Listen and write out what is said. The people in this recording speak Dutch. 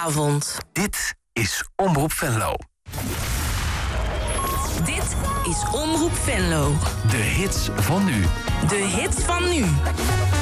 avond. Dit is Omroep Venlo. Dit is Omroep Venlo. De hits van nu. De hits van nu.